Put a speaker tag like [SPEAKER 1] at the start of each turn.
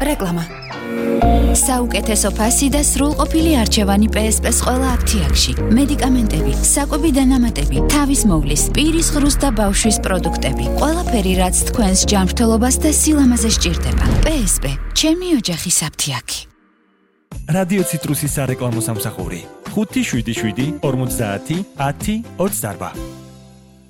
[SPEAKER 1] რეკლამა. საუკეთესო ფასი და სრულყოფილი არჩევანი PSP-ს ყველა აფთიაქში. მედიკამენტები, საკვები და ნამატები, თავის მოვლის, პირის ღრუს და ბავშვის პროდუქტები. ყველაფერი, რაც თქვენს ჯანმრთელობას და სილამაზე სჭირდება. PSP, ჩემი ოჯახის აფთიაქი.
[SPEAKER 2] რადიო ციტრუსის სარეკლამო სამსახური 577 50 10 28.